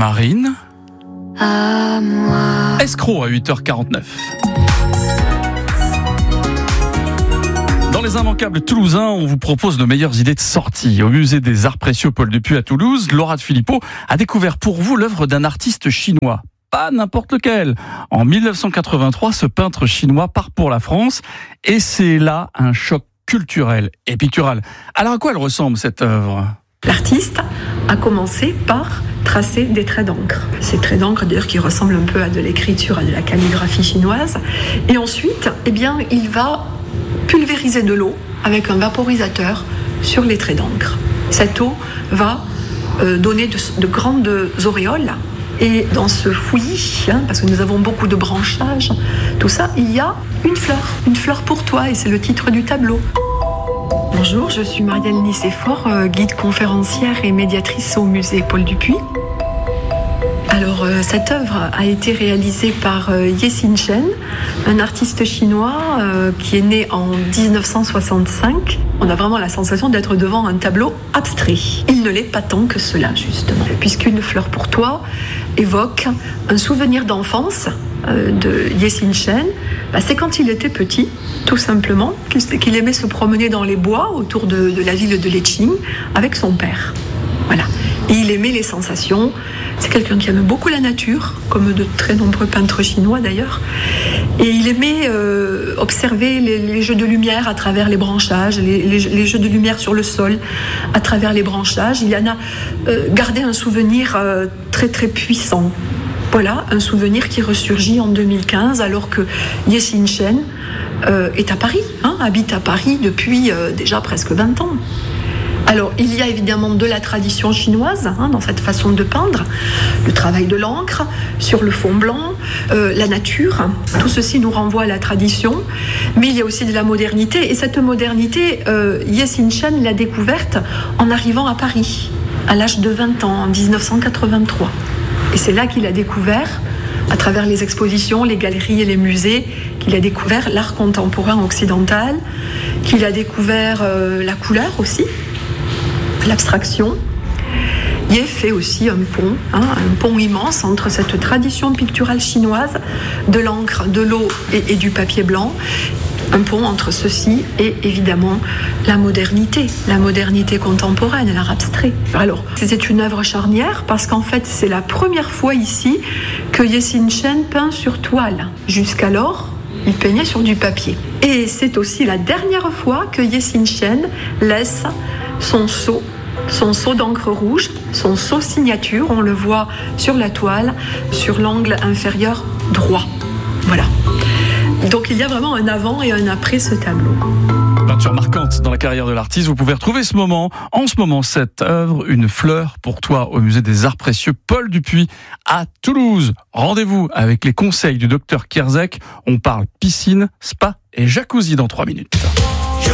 Marine. À moi. Escroc à 8h49. Dans les Immanquables toulousains, on vous propose nos meilleures idées de sortie. Au musée des Arts Précieux Paul Dupuy à Toulouse, Laura de Filippo a découvert pour vous l'œuvre d'un artiste chinois. Pas n'importe lequel. En 1983, ce peintre chinois part pour la France et c'est là un choc culturel et pictural. Alors à quoi elle ressemble cette œuvre ? L'artiste a commencé par tracer des traits d'encre. Ces traits d'encre d'ailleurs qui ressemblent un peu à de l'écriture, à de la calligraphie chinoise. Et ensuite, il va pulvériser de l'eau avec un vaporisateur sur les traits d'encre. Cette eau va donner de grandes auréoles. Et dans ce fouillis, parce que nous avons beaucoup de branchages, tout ça, il y a une fleur pour toi, et c'est le titre du tableau. Bonjour, je suis Marielle Nicéphore, guide conférencière et médiatrice au musée Paul Dupuy. Alors, cette œuvre a été réalisée par Ye Xinchen, un artiste chinois qui est né en 1965. On a vraiment la sensation d'être devant un tableau abstrait. Il ne l'est pas tant que cela, justement, puisqu'une fleur pour toi évoque un souvenir d'enfance de Ye Xinchen. C'est quand il était petit, tout simplement, qu'il aimait se promener dans les bois autour de la ville de Liqing avec son père. Voilà. Et il aimait les sensations. C'est quelqu'un qui aime beaucoup la nature, comme de très nombreux peintres chinois d'ailleurs. Et il aimait observer les jeux de lumière à travers les branchages, les jeux de lumière sur le sol à travers les branchages. Il en a gardé un souvenir très très puissant. Voilà, un souvenir qui ressurgit en 2015 alors que Ye Xinchen est à Paris, habite à Paris depuis déjà presque 20 ans. Alors, il y a évidemment de la tradition chinoise dans cette façon de peindre, le travail de l'encre sur le fond blanc, la nature, tout ceci nous renvoie à la tradition, mais il y a aussi de la modernité, et cette modernité, Ye Xinchen l'a découverte en arrivant à Paris, à l'âge de 20 ans, en 1983. Et c'est là qu'il a découvert, à travers les expositions, les galeries et les musées, qu'il a découvert l'art contemporain occidental, qu'il a découvert la couleur aussi, l'abstraction. Il a fait aussi un pont immense entre cette tradition picturale chinoise, de l'encre, de l'eau et du papier blanc, un pont entre ceci et évidemment la modernité contemporaine, l'art abstrait. Alors, c'est une œuvre charnière parce qu'en fait, c'est la première fois ici que Ye Xinchen peint sur toile. Jusqu'alors, il peignait sur du papier. Et c'est aussi la dernière fois que Ye Xinchen laisse son sceau d'encre rouge, son sceau signature, on le voit sur la toile, sur l'angle inférieur droit. Voilà. Donc il y a vraiment un avant et un après ce tableau. Peinture marquante dans la carrière de l'artiste. Vous pouvez retrouver en ce moment, cette œuvre, Une fleur pour toi, au musée des Arts Précieux Paul Dupuy à Toulouse. Rendez-vous avec les conseils du docteur Kierzek. On parle piscine, spa et jacuzzi dans 3 minutes.